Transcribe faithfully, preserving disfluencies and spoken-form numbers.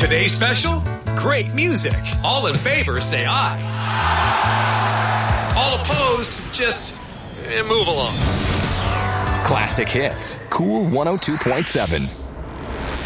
Today's special? Great music. All in favor, say aye. All opposed, just eh, move along. Classic Hits. Cool one oh two point seven.